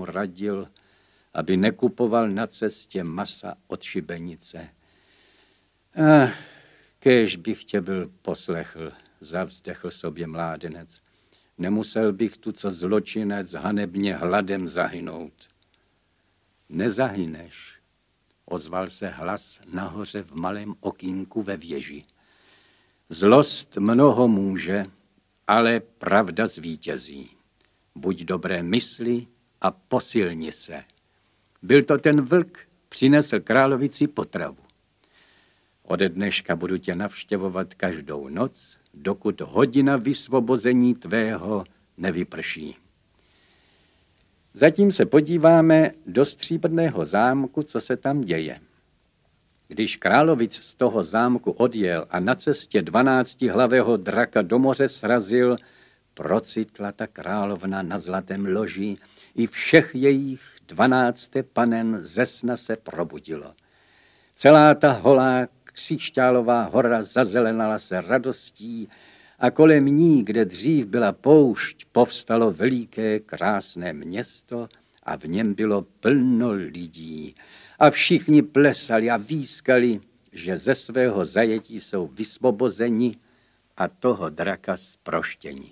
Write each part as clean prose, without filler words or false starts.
radil, aby nekupoval na cestě masa od šibenice. Kéž bych tě byl poslechl, zavzdechl sobě mládenec. Nemusel bych tu, co zločinec, hanebně hladem zahynout. Nezahyneš, ozval se hlas nahoře v malém okýnku ve věži. Zlost mnoho může, ale pravda zvítězí. Buď dobré mysli a posilni se. Byl to ten vlk, přinesl královici potravu. Ode dneška budu tě navštěvovat každou noc, dokud hodina vysvobození tvého nevyprší. Zatím se podíváme do Stříbrného zámku, co se tam děje. Když královic z toho zámku odjel a na cestě 12hlavého draka do moře srazil, procitla ta královna na zlatém loži, i všech jejich 12 panen ze sna se probudilo. Celá ta holá křišťálová hora zazelenala se radostí a kolem ní, kde dřív byla poušť, povstalo veliké krásné město a v něm bylo plno lidí. A všichni plesali a výskali, že ze svého zajetí jsou vysvobozeni a toho draka zproštěni.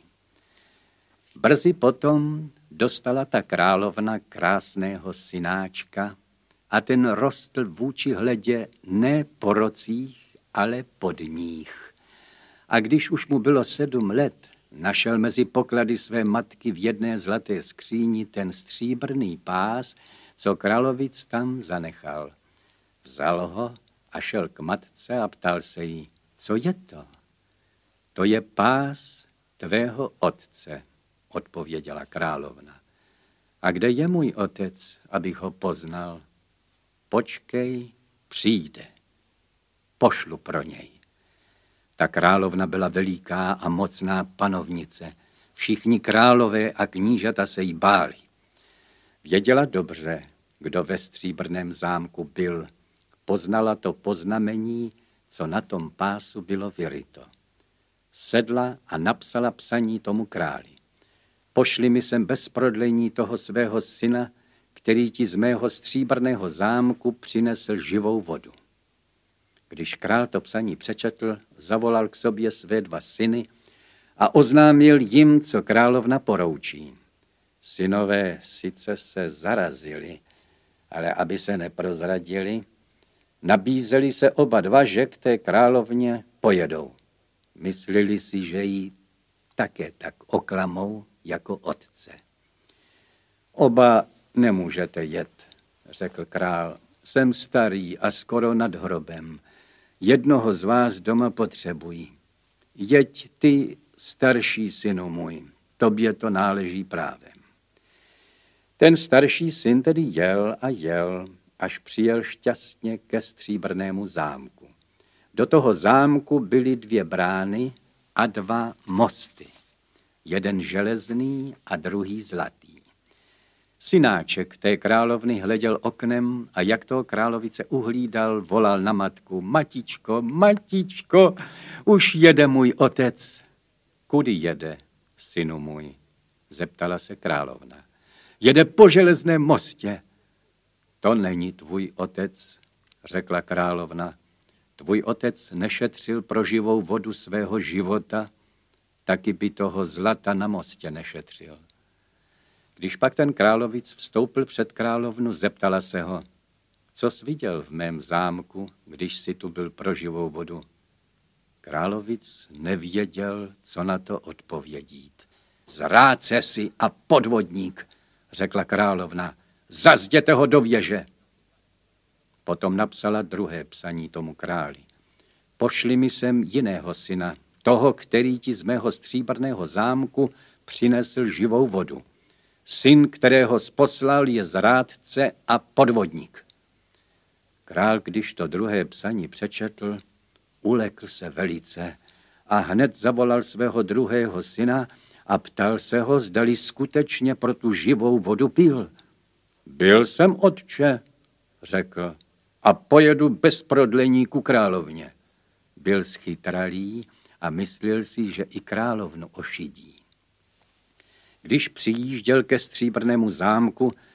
Brzy potom dostala ta královna krásného synáčka a ten rostl vůči hledě ne po rocích, ale pod níh. A když už mu bylo 7 let, našel mezi poklady své matky v jedné zlaté skříni ten stříbrný pás, co královic tam zanechal. Vzal ho a šel k matce a ptal se jí, co je to? To je pás tvého otce, odpověděla královna. A kde je můj otec, abych ho poznal? Počkej, přijde. Pošlu pro něj. Ta královna byla veliká a mocná panovnice. Všichni králové a knížata se jí báli. Věděla dobře, kdo ve Stříbrném zámku byl. Poznala to poznamení, co na tom pásu bylo vyryto. Sedla a napsala psaní tomu králi. Pošli mi sem bez prodlení toho svého syna, který ti z mého Stříbrného zámku přinesl živou vodu. Když král to psaní přečetl, zavolal k sobě své 2 syny a oznámil jim, co královna poroučí. Synové sice se zarazili, ale aby se neprozradili, nabízeli se oba 2, že k té královně pojedou. Mysleli si, že ji také tak oklamou jako otce. Oba nemůžete jet, řekl král. Jsem starý a skoro nad hrobem. Jednoho z vás doma potřebují. Jeď ty, starší synu můj, tobě to náleží právem. Ten starší syn tedy jel a jel, až přijel šťastně ke Stříbrnému zámku. Do toho zámku byly 2 brány a 2 mosty. Jeden železný a druhý zlatý. Synáček té královny hleděl oknem a jak toho královice uhlídal, volal na matku. Matičko, matičko, už jede můj otec. Kudy jede, synu můj? Zeptala se královna. Jede po železném mostě. To není tvůj otec, řekla královna. Tvůj otec nešetřil pro živou vodu svého života, taky by toho zlata na mostě nešetřil. Když pak ten královic vstoupil před královnu, zeptala se ho, co jsi viděl v mém zámku, když jsi tu byl pro živou vodu? Královic nevěděl, co na to odpovědít. Zrádce si a podvodník, řekla královna, zazděte ho do věže. Potom napsala druhé psaní tomu králi. Pošli mi sem jiného syna, toho, který ti z mého Stříbrného zámku přinesl živou vodu. Syn, kterého poslal, je zrádce a podvodník. Král, když to druhé psaní přečetl, ulekl se velice a hned zavolal svého druhého syna a ptal se ho, zdali skutečně pro tu živou vodu pil. Byl jsem, otče, řekl, a pojedu bez prodlení ku královně. Byl schytralý a myslel si, že i královnu ošidí. Když přijížděl ke Stříbrnému zámku,